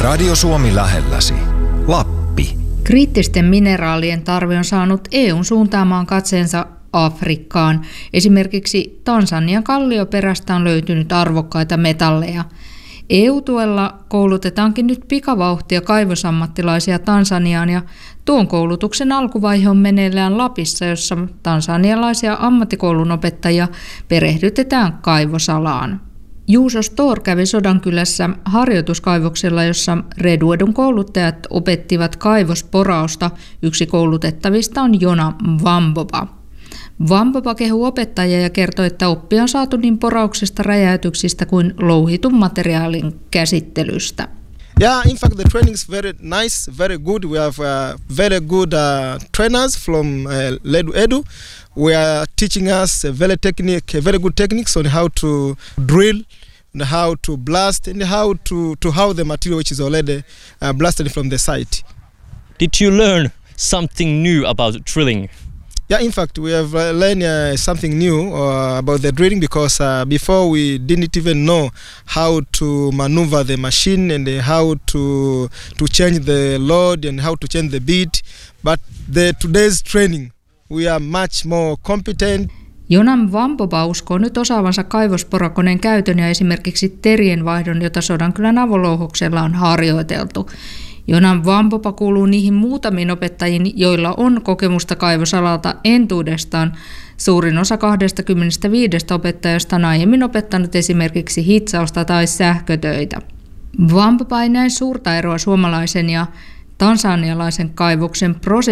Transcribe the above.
Radio Suomi lähelläsi. Lappi. Kriittisten mineraalien tarve on saanut EUn suuntaamaan katseensa Afrikkaan. Esimerkiksi Tansanian kallioperästä on löytynyt arvokkaita metalleja. EU-tuella koulutetaankin nyt pikavauhtia kaivosammattilaisia Tansaniaan ja tuon koulutuksen alkuvaihe on meneillään Lapissa, jossa tansanialaisia ammattikoulun opettajia perehdytetään kaivosalaan. Juuso Stor kävi Sodankylässä harjoituskaivoksella, jossa Reduedun kouluttajat opettivat kaivosporausta. Yksi koulutettavista on Jona Wamboba. Wamboba kehuu opettajia ja kertoi, että oppia on saatu niin porauksesta, räjäytyksistä kuin louhitun materiaalin käsittelystä. Yeah, in fact, the training is very nice, very good. We have very good trainers from Ledu. We are teaching us very good techniques on how to drill, and how to blast, and how the material which is already blasted from the site. Did you learn something new about drilling? Yeah, in fact, we have learned something new about the drilling because before we didn't even know how to maneuver the machine and how to change the load and how to change the beat. But today's training, we are much more competent. Jonan Wamboba uskoo nyt osaavansa kaivosporakoneen käytön ja esimerkiksi terienvaihdon, jota Sodankylän avolouhoksella on harjoiteltu. Jonan Wamboba kuuluu niihin muutamiin opettajiin, joilla on kokemusta kaivosalalta entuudestaan. Suurin osa 25 opettajasta on aiemmin opettanut esimerkiksi hitsausta tai sähkötöitä. Wamboba ei näe suurta eroa suomalaisen ja tansanialaisen kaivoksen prosessissa.